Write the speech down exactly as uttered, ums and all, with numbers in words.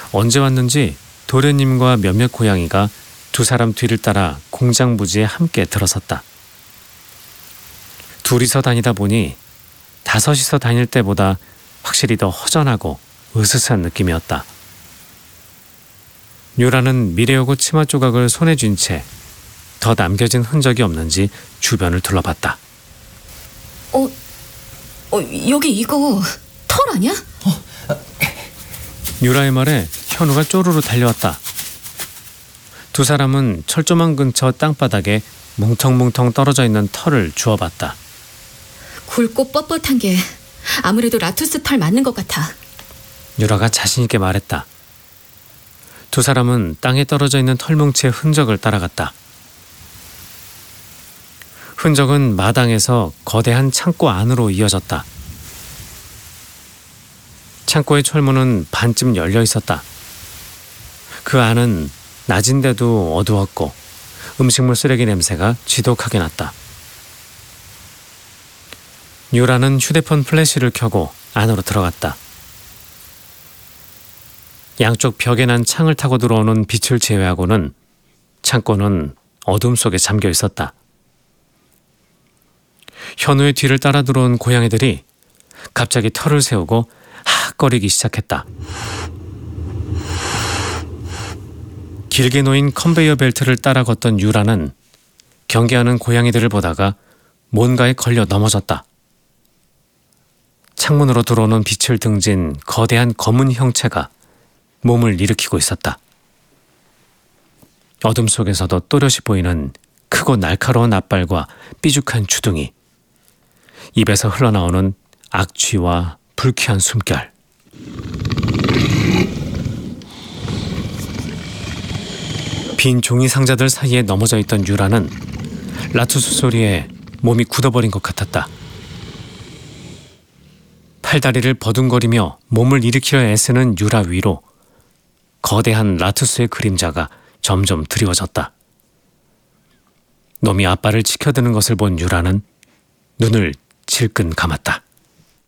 언제 왔는지 도련님과 몇몇 고양이가 두 사람 뒤를 따라 공장 부지에 함께 들어섰다. 둘이서 다니다 보니 다섯이서 다닐 때보다 확실히 더 허전하고 으스스한 느낌이었다. 유라는 미래여고 치마 조각을 손에 쥔 채 더 남겨진 흔적이 없는지 주변을 둘러봤다. 어, 어 여기 이거 털 아니야? 유라의 말에 현우가 쪼르르 달려왔다. 두 사람은 철조망 근처 땅바닥에 뭉텅뭉텅 떨어져 있는 털을 주워봤다. 굵고 뻣뻣한 게 아무래도 라투스 털 맞는 것 같아. 유라가 자신 있게 말했다. 두 사람은 땅에 떨어져 있는 털뭉치의 흔적을 따라갔다. 흔적은 마당에서 거대한 창고 안으로 이어졌다. 창고의 철문은 반쯤 열려 있었다. 그 안은 낮인데도 어두웠고 음식물 쓰레기 냄새가 지독하게 났다. 유라는 휴대폰 플래시를 켜고 안으로 들어갔다. 양쪽 벽에 난 창을 타고 들어오는 빛을 제외하고는 창고는 어둠 속에 잠겨 있었다. 현우의 뒤를 따라 들어온 고양이들이 갑자기 털을 세우고 하악거리기 시작했다. 길게 놓인 컨베이어 벨트를 따라 걷던 유라는 경계하는 고양이들을 보다가 뭔가에 걸려 넘어졌다. 창문으로 들어오는 빛을 등진 거대한 검은 형체가 몸을 일으키고 있었다. 어둠 속에서도 또렷이 보이는 크고 날카로운 앞발과 삐죽한 주둥이, 입에서 흘러나오는 악취와 불쾌한 숨결. 빈 종이 상자들 사이에 넘어져 있던 유라는 라투스 소리에 몸이 굳어버린 것 같았다. 팔다리를 버둥거리며 몸을 일으키려 애쓰는 유라 위로 거대한 라투스의 그림자가 점점 드리워졌다. 놈이 앞발을 치켜드는 것을 본 유라는 눈을 질끈 감았다.